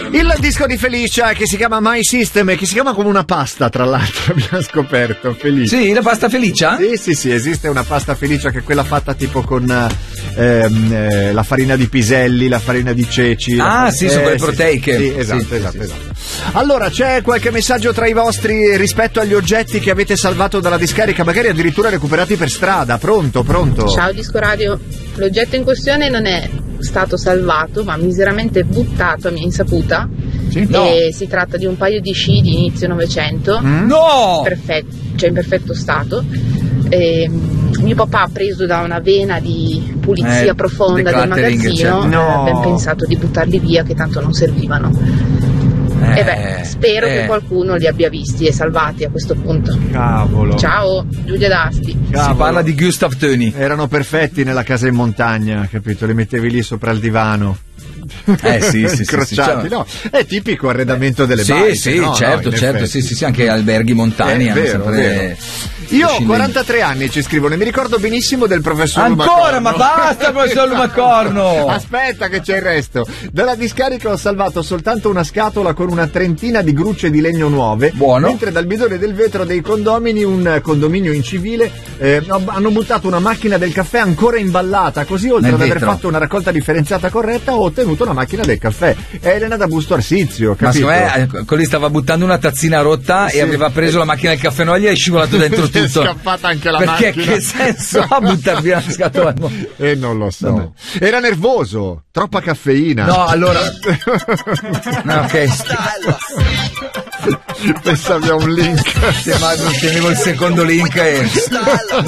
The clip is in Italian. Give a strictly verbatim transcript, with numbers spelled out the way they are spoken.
Il disco di Felicia che si chiama My System e che si chiama come una pasta, tra l'altro, abbiamo scoperto. Felicia. Sì, la pasta Felicia? Sì, sì, sì, esiste una pasta Felicia che è quella fatta tipo con ehm, eh, la farina di piselli, la farina di ceci. Ah, la... sì, eh, sono quelle sì, proteiche. Sì, esatto, sì, esatto, sì, esatto. Allora, c'è qualche messaggio tra i vostri rispetto agli oggetti che avete salvato dalla discarica, magari addirittura recuperati per strada? Pronto, pronto? Ciao Disco Radio, l'oggetto in questione non è stato salvato ma miseramente buttato a mia insaputa. Sì? E No. si tratta di un paio di sci di inizio Novecento, Mm? No! perfetto, cioè in perfetto stato. E, mm, mio papà ha preso da una vena di pulizia Eh, profonda del decluttering, magazzino, certo. No. ha ben pensato di buttarli via che tanto non servivano. Eh, E beh, spero eh. che qualcuno li abbia visti e salvati a questo punto. Cavolo. Ciao, Giulia D'Asti. Cavolo. Si parla di Gustav Töni. Erano perfetti nella casa in montagna, capito? Li mettevi lì sopra il divano. Eh sì, sì, sì, Incrociati, sì, cioè- no? È tipico arredamento delle Sì, barche, sì, no? certo, No, in certo, effetti. sì, sì, sì, anche alberghi montani È hanno vero, sempre vero. Io ho scendenti. quarantatré anni, ci scrivono, e mi ricordo benissimo del professor Ancora, Lumacorno. ma basta, professor Lumacorno! Aspetta che c'è il resto. Dalla discarica ho salvato soltanto una scatola con una trentina di grucce di legno nuove. Buono. Mentre dal bidone del vetro dei condomini, un condominio incivile, eh, hanno buttato una macchina del caffè ancora imballata. Così, oltre Nel ad aver vetro. fatto una raccolta differenziata corretta, ho ottenuto una macchina del caffè. È Elena da Busto Arsizio, Ma capito? secondo me eh, quelli stava buttando una tazzina rotta Sì. e aveva preso la macchina del caffè, non gli è scivolato dentro Gli è tutto. scappata anche la Perché macchina. che senso ha buttare via una scatola? E non lo so. Vabbè. Era nervoso, troppa caffeina. No, allora. No, ok. Pensavi a un link. Tenevo il secondo link e